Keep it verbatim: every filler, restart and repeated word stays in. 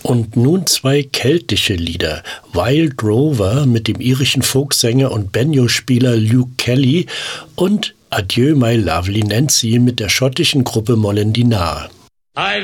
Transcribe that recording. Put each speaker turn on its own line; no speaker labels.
Und nun zwei keltische Lieder. Wild Rover mit dem irischen Folksänger und Banjo-Spieler Luke Kelly und Adieu My Lovely Nancy mit der schottischen Gruppe Mollin Dinar.